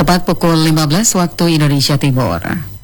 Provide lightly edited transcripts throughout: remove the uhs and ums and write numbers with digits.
tepat pukul 15 waktu Indonesia Timur.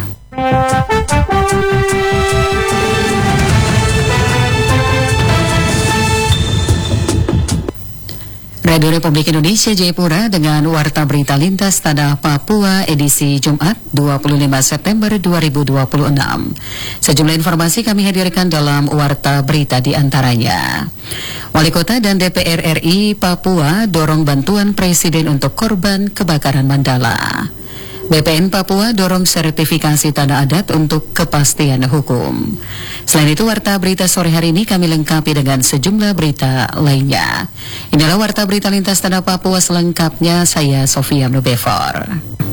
Radio Republik Indonesia Jayapura dengan Warta Berita Lintas Tanah Papua edisi Jumat 25 September 2026. Sejumlah informasi kami hadirkan dalam Warta Berita di antaranya. Wali Kota dan DPR RI Papua dorong bantuan Presiden untuk korban kebakaran Mandala. BPN Papua dorong sertifikasi tanah adat untuk kepastian hukum. Selain itu, Warta Berita sore hari ini kami lengkapi dengan sejumlah berita lainnya. Inilah Warta Berita Lintas Tanah Papua selengkapnya, saya Sofia Mnubefor.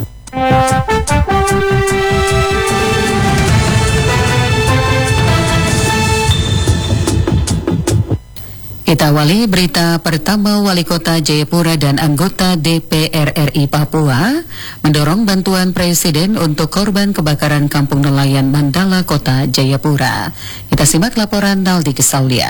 Kita awali berita pertama. Wali Kota Jayapura dan anggota DPR RI Papua mendorong bantuan Presiden untuk korban kebakaran Kampung Nelayan Mandala, Kota Jayapura. Kita simak laporan Naldi Kesaulia.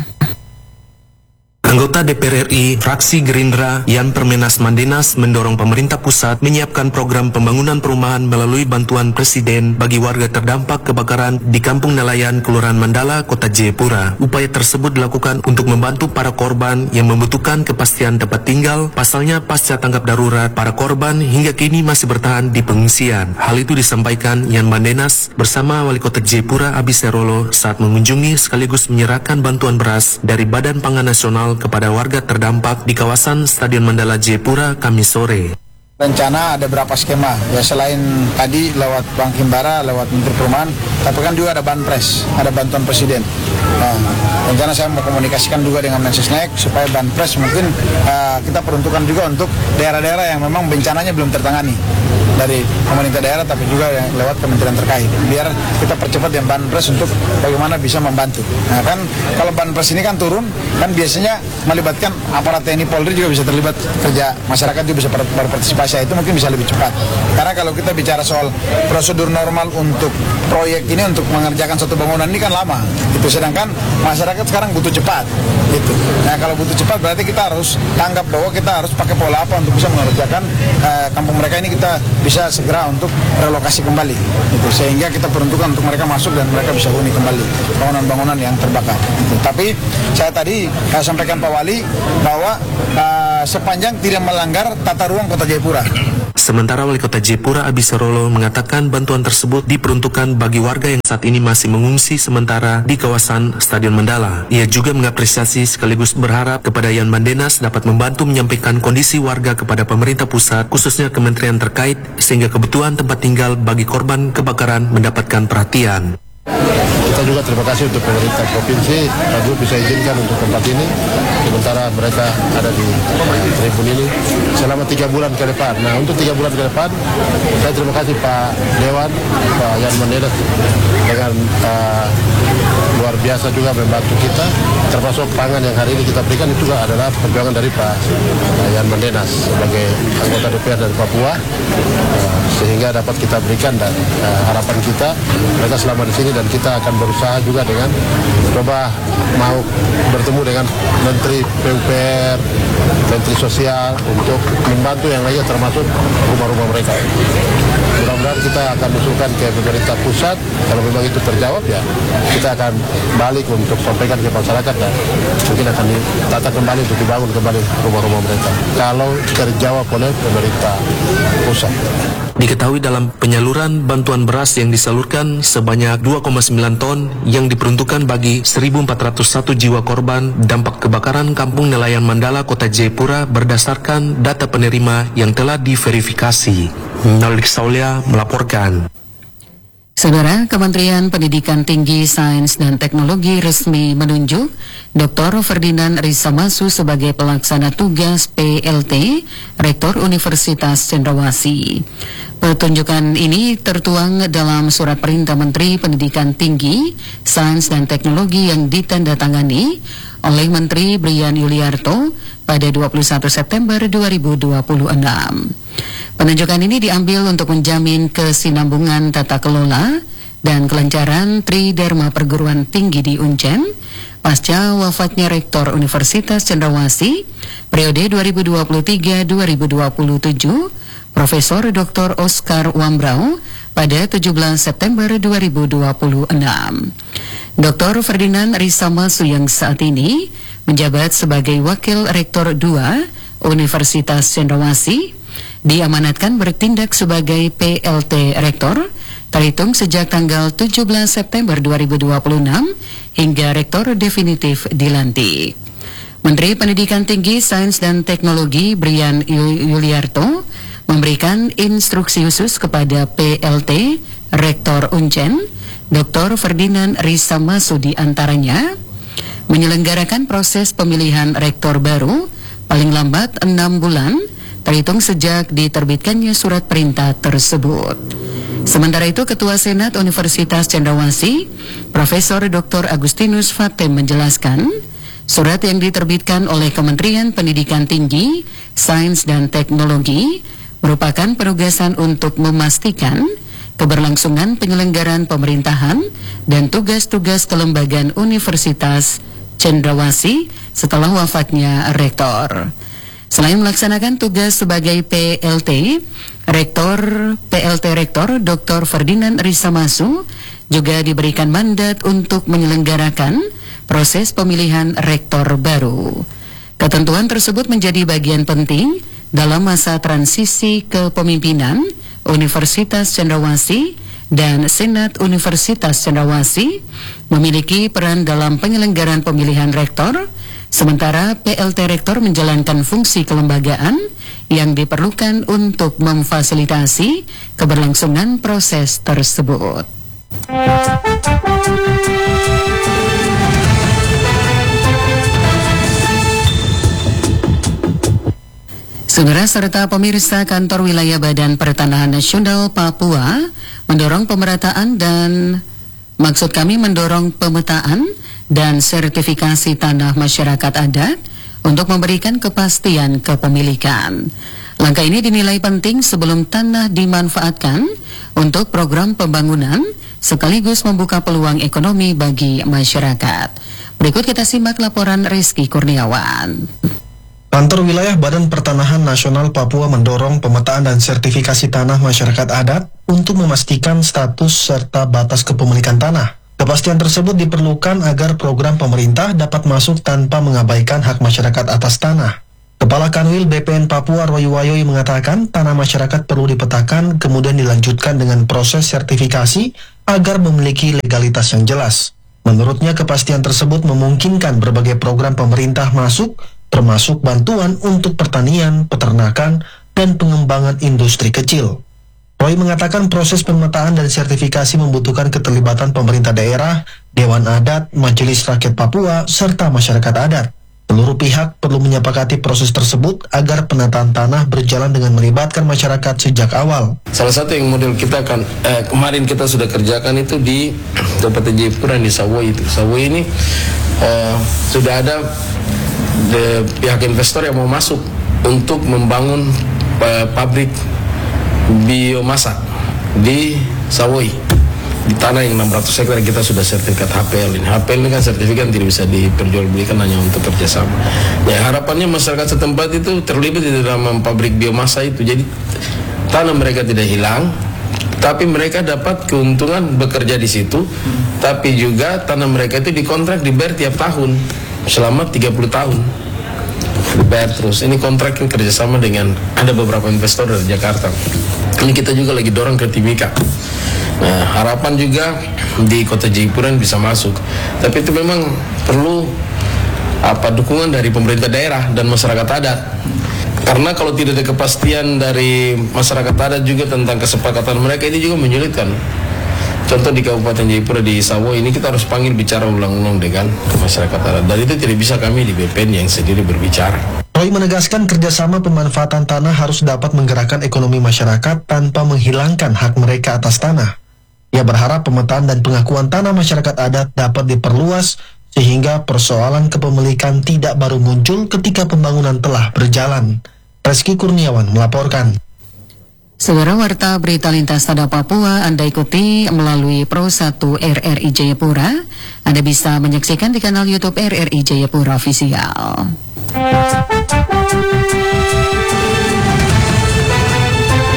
Anggota DPR RI, fraksi Gerindra, Yan Permenas Mandenas mendorong pemerintah pusat menyiapkan program pembangunan perumahan melalui bantuan Presiden bagi warga terdampak kebakaran di Kampung Nelayan, Kelurahan Mandala, Kota Jayapura. Upaya tersebut dilakukan untuk membantu para korban yang membutuhkan kepastian tempat tinggal. Pasalnya, pasca tanggap darurat, para korban hingga kini masih bertahan di pengungsian. Hal itu disampaikan Yan Mandenas bersama Wali Kota Jayapura Abi Serolo saat mengunjungi sekaligus menyerahkan bantuan beras dari Badan Pangan Nasional kepada warga terdampak di kawasan Stadion Mandala Jayapura Kamis sore. Rencana ada berapa skema, ya selain tadi lewat Bank Himbara, lewat Menteri Perumahan, tapi kan juga ada Banpres, ada bantuan Presiden. Nah, rencana saya mau komunikasikan juga dengan Mensesnek supaya Banpres mungkin kita peruntukkan juga untuk daerah-daerah yang memang bencananya belum tertangani dari pemerintah daerah, tapi juga yang lewat kementerian terkait, biar kita percepat yang Banpres untuk bagaimana bisa membantu. Nah kan kalau Banpres ini kan turun, kan biasanya melibatkan aparat TNI Polri juga bisa terlibat kerja, masyarakat juga bisa berpartisipasi. Itu mungkin bisa lebih cepat. Karena kalau kita bicara soal prosedur normal untuk proyek ini, untuk mengerjakan satu bangunan ini kan lama. Itu sedangkan masyarakat sekarang butuh cepat. Gitu. Nah kalau butuh cepat berarti kita harus tanggap bahwa kita harus pakai pola apa untuk bisa mengerjakan kampung mereka ini, kita bisa segera untuk relokasi kembali. Gitu. Sehingga kita peruntukkan untuk mereka masuk dan mereka bisa huni kembali bangunan-bangunan yang terbakar. Gitu. Tapi saya tadi sampaikan Pak Wali bahwa sepanjang tidak melanggar tata ruang Kota Jayapura. Sementara Wali Kota Jayapura Abi Serolo mengatakan bantuan tersebut diperuntukkan bagi warga yang saat ini masih mengungsi sementara di kawasan Stadion Mandala. Ia juga mengapresiasi sekaligus berharap kepada Yan Mandenas dapat membantu menyampaikan kondisi warga kepada pemerintah pusat, khususnya kementerian terkait, sehingga kebutuhan tempat tinggal bagi korban kebakaran mendapatkan perhatian. Kita juga terima kasih untuk pemerintah provinsi, Pak bisa izinkan untuk tempat ini, sementara mereka ada di tribun ini selama 3 bulan ke depan. Nah untuk 3 bulan ke depan, saya terima kasih Pak Dewan, Pak Yan Mandenas dengan luar biasa juga membantu kita, termasuk pangan yang hari ini kita berikan itu juga adalah perjuangan dari Pak Yan Mandenas sebagai anggota DPR dari Papua, sehingga dapat kita berikan, dan harapan kita mereka selama di sini, dan kita akan berusaha juga dengan coba mau bertemu dengan Menteri PUPR, Menteri Sosial untuk membantu yang lainnya termasuk rumah-rumah mereka. Mudah-mudahan kita akan usulkan ke pemerintah pusat, kalau memang itu terjawab ya kita akan balik untuk sampaikan ke masyarakat, dan mungkin akan ditata kembali untuk dibangun kembali rumah-rumah mereka kalau terjawab oleh pemerintah pusat. Diketahui dalam penyaluran bantuan beras yang disalurkan sebanyak 2,9 ton yang diperuntukkan bagi 1.401 jiwa korban dampak kebakaran Kampung Nelayan Mandala, Kota Jayapura berdasarkan data penerima yang telah diverifikasi. Naldi Kesaulia melaporkan. Saudara, Kementerian Pendidikan Tinggi, Sains dan Teknologi resmi menunjuk Dr. Ferdinand Risamasu sebagai pelaksana tugas PLT Rektor Universitas Cendrawasih. Petunjukan ini tertuang dalam surat perintah Menteri Pendidikan Tinggi, Sains dan Teknologi yang ditandatangani oleh Menteri Brian Yuliarto pada 21 September 2026. Penunjukan ini diambil untuk menjamin kesinambungan tata kelola dan kelancaran Tridharma Perguruan Tinggi di Uncen pasca wafatnya Rektor Universitas Cendrawasih periode 2023-2027 Profesor Dr. Oscar Wambrau pada 17 September 2026. Dr. Ferdinand Risamasu yang saat ini menjabat sebagai Wakil Rektor 2 Universitas Cendrawasih diamanatkan bertindak sebagai PLT Rektor terhitung sejak tanggal 17 September 2026 hingga Rektor definitif dilantik. Menteri Pendidikan Tinggi, Sains dan Teknologi Brian Yuliarto memberikan instruksi khusus kepada PLT Rektor Uncen, Dr. Ferdinand Risamasu di antaranya menyelenggarakan proses pemilihan rektor baru paling lambat 6 bulan terhitung sejak diterbitkannya surat perintah tersebut. Sementara itu, Ketua Senat Universitas Cendrawasih, Profesor Dr. Agustinus Fatem menjelaskan, surat yang diterbitkan oleh Kementerian Pendidikan Tinggi, Sains dan Teknologi merupakan penugasan untuk memastikan keberlangsungan penyelenggaraan pemerintahan dan tugas-tugas kelembagaan Universitas Cendrawasih setelah wafatnya rektor. Selain melaksanakan tugas sebagai PLT Rektor Dr. Ferdinand Risamasu juga diberikan mandat untuk menyelenggarakan proses pemilihan rektor baru. Ketentuan tersebut menjadi bagian penting dalam masa transisi kepemimpinan Universitas Cendrawasih dan Senat Universitas Cendrawasih memiliki peran dalam penyelenggaraan pemilihan rektor, sementara PLT Rektor menjalankan fungsi kelembagaan yang diperlukan untuk memfasilitasi keberlangsungan proses tersebut. Saudara serta pemirsa, Kantor Wilayah Badan Pertanahan Nasional Papua mendorong pemetaan dan sertifikasi tanah masyarakat adat untuk memberikan kepastian kepemilikan. Langkah ini dinilai penting sebelum tanah dimanfaatkan untuk program pembangunan sekaligus membuka peluang ekonomi bagi masyarakat. Berikut kita simak laporan Rizky Kurniawan. Kantor Wilayah Badan Pertanahan Nasional Papua mendorong pemetaan dan sertifikasi tanah masyarakat adat untuk memastikan status serta batas kepemilikan tanah. Kepastian tersebut diperlukan agar program pemerintah dapat masuk tanpa mengabaikan hak masyarakat atas tanah. Kepala Kanwil BPN Papua Roy Wayoy mengatakan tanah masyarakat perlu dipetakan kemudian dilanjutkan dengan proses sertifikasi agar memiliki legalitas yang jelas. Menurutnya kepastian tersebut memungkinkan berbagai program pemerintah masuk, termasuk bantuan untuk pertanian, peternakan, dan pengembangan industri kecil. Roy mengatakan proses pemetaan dan sertifikasi membutuhkan keterlibatan pemerintah daerah, Dewan Adat, Majelis Rakyat Papua, serta masyarakat adat. Seluruh pihak perlu menyepakati proses tersebut agar penataan tanah berjalan dengan melibatkan masyarakat sejak awal. Salah satu yang model kita kemarin kita sudah kerjakan itu di Kabupaten Jayapura di Sawoi itu. Sawoi ini sudah ada pihak investor yang mau masuk untuk membangun pabrik biomasa di Sawoi, di tanah yang 600 hektar. Kita sudah sertifikat HPL ini. HPL ini kan sertifikat tidak bisa diperjualbelikan, hanya untuk kerjasama. Ya, harapannya masyarakat setempat itu terlibat di dalam pabrik biomasa itu. Jadi tanah mereka tidak hilang, tapi mereka dapat keuntungan bekerja di situ. Tapi juga tanah mereka itu dikontrak dibayar tiap tahun selama 30 tahun. Dibayar terus. Ini kontrak yang kerjasama dengan ada beberapa investor dari Jakarta. Ini kita juga lagi dorong ke Timika. Nah, harapan juga di Kota Jayapura bisa masuk. Tapi itu memang perlu dukungan dari pemerintah daerah dan masyarakat adat. Karena kalau tidak ada kepastian dari masyarakat adat juga tentang kesepakatan mereka, ini juga menyulitkan. Contoh di Kabupaten Jayapura di Sawoi ini kita harus panggil bicara ulang-ulang dengan masyarakat adat. Dan itu tidak bisa kami di BPN yang sendiri berbicara. Roy menegaskan kerjasama pemanfaatan tanah harus dapat menggerakkan ekonomi masyarakat tanpa menghilangkan hak mereka atas tanah. Ia berharap pemetaan dan pengakuan tanah masyarakat adat dapat diperluas sehingga persoalan kepemilikan tidak baru muncul ketika pembangunan telah berjalan. Rizky Kurniawan melaporkan. Saudara, warta berita lintas Tada Papua Anda ikuti melalui Pro 1 RRI Jayapura. Anda bisa menyaksikan di kanal YouTube RRI Jayapura Official.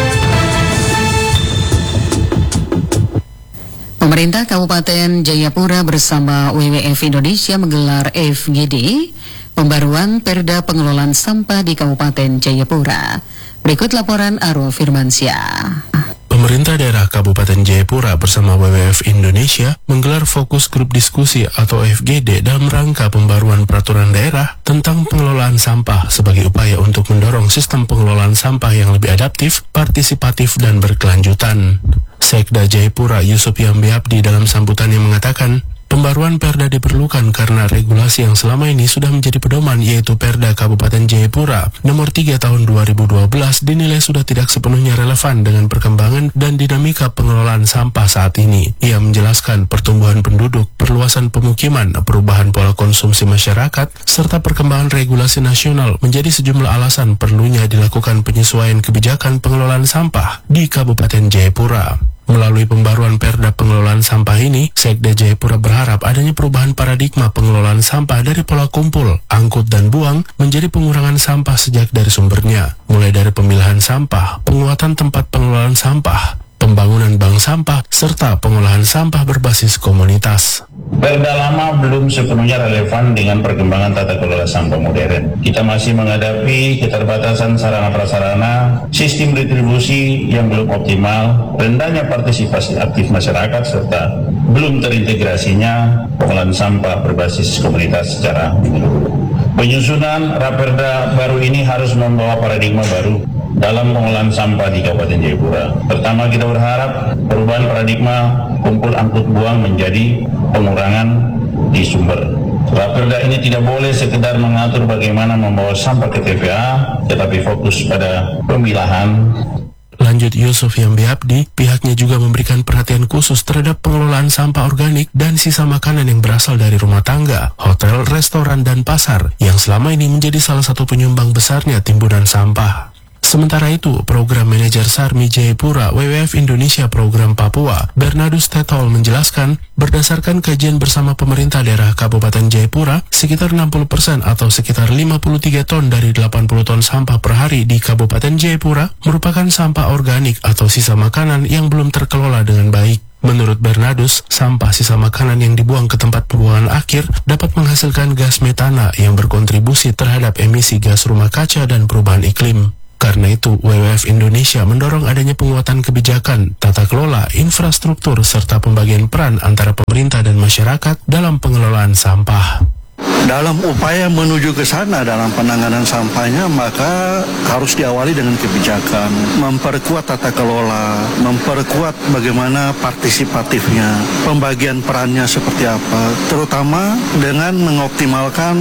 Pemerintah Kabupaten Jayapura bersama WWF Indonesia menggelar FGD, pembaruan Perda Pengelolaan Sampah di Kabupaten Jayapura. Berikut laporan Arul Firmansyah. Pemerintah daerah Kabupaten Jayapura bersama WWF Indonesia menggelar fokus grup diskusi atau FGD dalam rangka pembaruan peraturan daerah tentang pengelolaan sampah sebagai upaya untuk mendorong sistem pengelolaan sampah yang lebih adaptif, partisipatif, dan berkelanjutan. Sekda Jayapura Yusuf Yambiabdi dalam sambutannya mengatakan, pembaruan Perda diperlukan karena regulasi yang selama ini sudah menjadi pedoman yaitu Perda Kabupaten Jayapura nomor 3 tahun 2012 dinilai sudah tidak sepenuhnya relevan dengan perkembangan dan dinamika pengelolaan sampah saat ini. Ia menjelaskan pertumbuhan penduduk, perluasan pemukiman, perubahan pola konsumsi masyarakat, serta perkembangan regulasi nasional menjadi sejumlah alasan perlunya dilakukan penyesuaian kebijakan pengelolaan sampah di Kabupaten Jayapura. Melalui pembaruan Perda Pengelolaan Sampah ini, Sekda Jayapura berharap adanya perubahan paradigma pengelolaan sampah dari pola kumpul, angkut, dan buang menjadi pengurangan sampah sejak dari sumbernya, mulai dari pemilahan sampah, penguatan tempat pengelolaan sampah, pembangunan bank sampah, serta pengolahan sampah berbasis komunitas. Perda lama belum sepenuhnya relevan dengan perkembangan tata kelola sampah modern. Kita masih menghadapi keterbatasan sarana prasarana, sistem retribusi yang belum optimal, rendahnya partisipasi aktif masyarakat, serta belum terintegrasinya pengolahan sampah berbasis komunitas secara menyeluruh. Penyusunan Raperda baru ini harus membawa paradigma baru dalam pengolahan sampah di Kabupaten Jayapura. Pertama, kita berharap perubahan paradigma kumpul angkut buang menjadi pengurangan di sumber. Raperda ini tidak boleh sekedar mengatur bagaimana membawa sampah ke TPA, tetapi fokus pada pemilahan. Lanjut Yusuf Yambiabdi, pihaknya juga memberikan perhatian khusus terhadap pengelolaan sampah organik dan sisa makanan yang berasal dari rumah tangga, hotel, restoran, dan pasar yang selama ini menjadi salah satu penyumbang besarnya timbunan sampah. Sementara itu, Program Manajer Sarmi Jayapura WWF Indonesia Program Papua, Bernardus Tetol menjelaskan, berdasarkan kajian bersama pemerintah daerah Kabupaten Jayapura, sekitar 60% atau sekitar 53 ton dari 80 ton sampah per hari di Kabupaten Jayapura merupakan sampah organik atau sisa makanan yang belum terkelola dengan baik. Menurut Bernardus, sampah sisa makanan yang dibuang ke tempat pembuangan akhir dapat menghasilkan gas metana yang berkontribusi terhadap emisi gas rumah kaca dan perubahan iklim. Karena itu, WWF Indonesia mendorong adanya penguatan kebijakan, tata kelola, infrastruktur, serta pembagian peran antara pemerintah dan masyarakat dalam pengelolaan sampah. Dalam upaya menuju ke sana dalam penanganan sampahnya, maka harus diawali dengan kebijakan, memperkuat tata kelola, memperkuat bagaimana partisipatifnya, pembagian perannya seperti apa, terutama dengan mengoptimalkan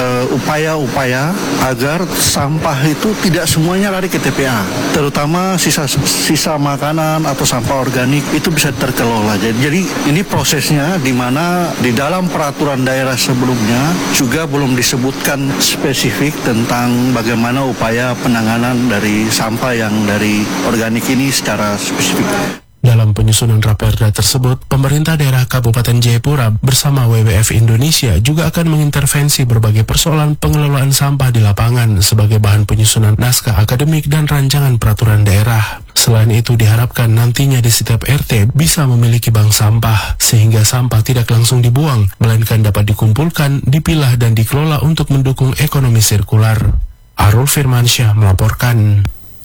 upaya-upaya agar sampah itu tidak semuanya lari ke TPA, terutama sisa makanan atau sampah organik itu bisa terkelola. Jadi ini prosesnya di mana di dalam peraturan daerah sebelumnya juga belum disebutkan spesifik tentang bagaimana upaya penanganan dari sampah yang dari organik ini secara spesifik. Dalam penyusunan Raperda tersebut, pemerintah daerah Kabupaten Jayapura bersama WWF Indonesia juga akan mengintervensi berbagai persoalan pengelolaan sampah di lapangan sebagai bahan penyusunan naskah akademik dan rancangan peraturan daerah. Selain itu, diharapkan nantinya di setiap RT bisa memiliki bank sampah, sehingga sampah tidak langsung dibuang, melainkan dapat dikumpulkan, dipilah, dan dikelola untuk mendukung ekonomi sirkular. Arul Firmansyah melaporkan.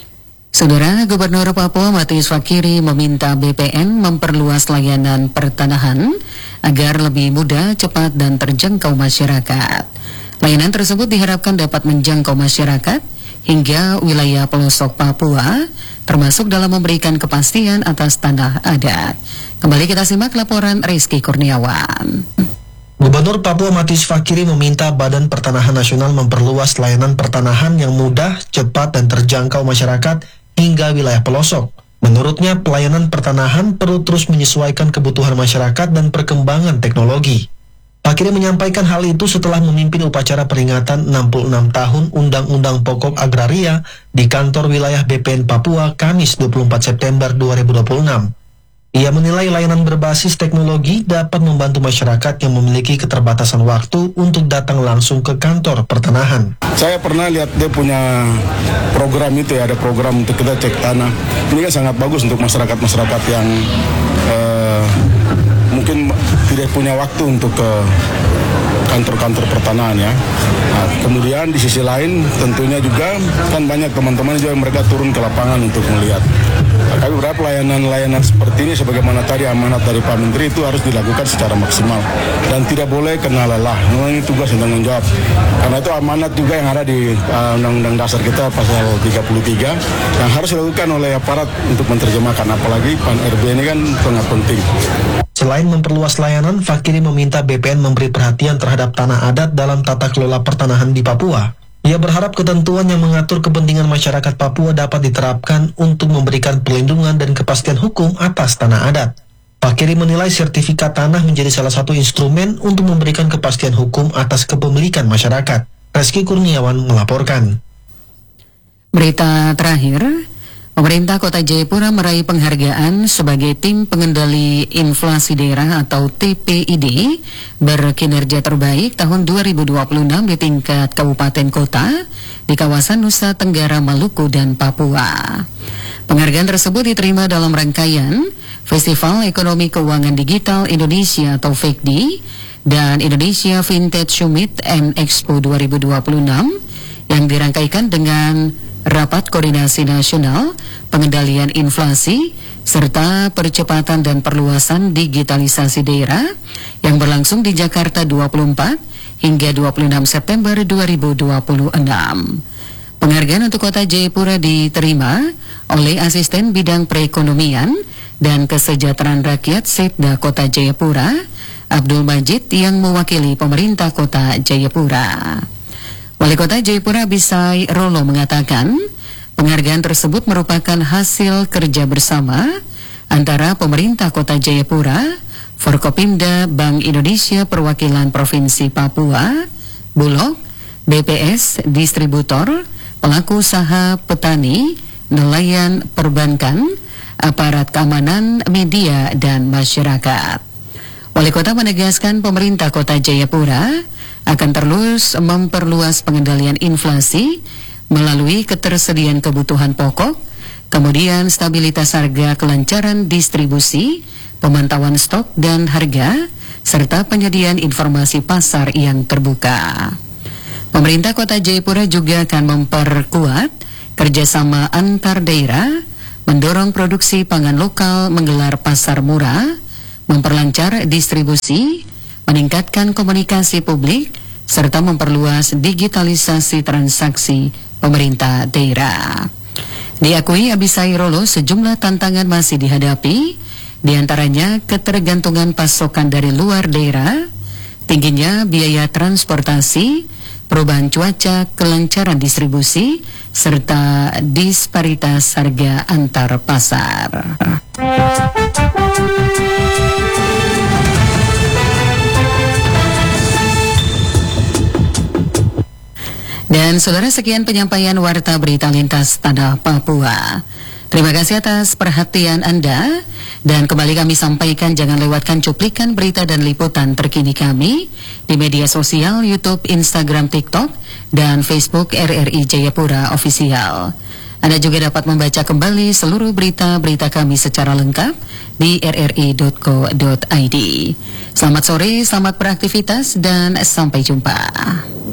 Saudara Gubernur Papua Matius Fakiri meminta BPN memperluas layanan pertanahan agar lebih mudah, cepat, dan terjangkau masyarakat. Layanan tersebut diharapkan dapat menjangkau masyarakat hingga wilayah pelosok Papua, termasuk dalam memberikan kepastian atas tanah adat. Kembali kita simak laporan Rizky Kurniawan. Gubernur Papua Matius Fakiri meminta Badan Pertanahan Nasional memperluas layanan pertanahan yang mudah, cepat, dan terjangkau masyarakat hingga wilayah pelosok. Menurutnya, pelayanan pertanahan perlu terus menyesuaikan kebutuhan masyarakat dan perkembangan teknologi. Fakiri menyampaikan hal itu setelah memimpin upacara peringatan 66 tahun Undang-Undang Pokok Agraria di kantor wilayah BPN Papua Kamis 24 September 2026. Ia menilai layanan berbasis teknologi dapat membantu masyarakat yang memiliki keterbatasan waktu untuk datang langsung ke kantor pertanahan. Saya pernah lihat dia punya program itu ya, ada program untuk kita cek tanah. Ini kan sangat bagus untuk masyarakat-masyarakat yang mungkin tidak punya waktu untuk ke kantor-kantor pertanahan ya. Nah, kemudian di sisi lain tentunya juga kan banyak teman-teman juga yang mereka turun ke lapangan untuk melihat. Nah, kami berharap layanan-layanan seperti ini sebagaimana tadi amanat dari Pak Menteri itu harus dilakukan secara maksimal dan tidak boleh kena lelah. Ini tugas dan tanggung jawab. Karena itu amanat juga yang ada di Undang-Undang Dasar kita pasal 33 yang harus dilakukan oleh aparat untuk menerjemahkan, apalagi Pan RB ini kan sangat penting. Selain memperluas layanan, Fakiri meminta BPN memberi perhatian terhadap tanah adat dalam tata kelola pertanahan di Papua. Ia berharap ketentuan yang mengatur kepentingan masyarakat Papua dapat diterapkan untuk memberikan perlindungan dan kepastian hukum atas tanah adat. Fakiri menilai sertifikat tanah menjadi salah satu instrumen untuk memberikan kepastian hukum atas kepemilikan masyarakat. Reski Kurniawan melaporkan. Berita terakhir, pemerintah Kota Jayapura meraih penghargaan sebagai tim pengendali inflasi daerah atau TPID berkinerja terbaik tahun 2026 di tingkat kabupaten kota di kawasan Nusa Tenggara, Maluku, dan Papua. Penghargaan tersebut diterima dalam rangkaian Festival Ekonomi Keuangan Digital Indonesia atau FEKDI dan Indonesia Vintage Summit and Expo 2026 yang dirangkaikan dengan Rapat Koordinasi Nasional Pengendalian Inflasi serta Percepatan dan Perluasan Digitalisasi Daerah yang berlangsung di Jakarta 24 hingga 26 September 2026. Penghargaan untuk Kota Jayapura diterima oleh Asisten Bidang Perekonomian dan Kesejahteraan Rakyat Setda Kota Jayapura, Abdul Majid, yang mewakili pemerintah Kota Jayapura. Wali Kota Jayapura Bisai Rolo mengatakan penghargaan tersebut merupakan hasil kerja bersama antara pemerintah Kota Jayapura, Forkopimda, Bank Indonesia, Perwakilan Provinsi Papua, Bulog, BPS, distributor, pelaku usaha, petani, nelayan, perbankan, aparat keamanan, media, dan masyarakat. Wali Kota menegaskan pemerintah Kota Jayapura akan terus memperluas pengendalian inflasi melalui ketersediaan kebutuhan pokok, kemudian stabilitas harga, kelancaran distribusi, pemantauan stok dan harga, serta penyediaan informasi pasar yang terbuka. Pemerintah Kota Jayapura juga akan memperkuat kerjasama antar daerah, mendorong produksi pangan lokal, menggelar pasar murah, memperlancar distribusi, meningkatkan komunikasi publik, serta memperluas digitalisasi transaksi pemerintah daerah. Diakui Abisai Rolo, sejumlah tantangan masih dihadapi, diantaranya ketergantungan pasokan dari luar daerah, tingginya biaya transportasi, perubahan cuaca, kelancaran distribusi, serta disparitas harga antar pasar. Dan saudara, sekian penyampaian Warta Berita Lintas Tanah Papua. Terima kasih atas perhatian Anda. Dan kembali kami sampaikan, jangan lewatkan cuplikan berita dan liputan terkini kami di media sosial YouTube, Instagram, TikTok, dan Facebook RRI Jayapura Official. Anda juga dapat membaca kembali seluruh berita-berita kami secara lengkap di rri.co.id. Selamat sore, selamat beraktivitas, dan sampai jumpa.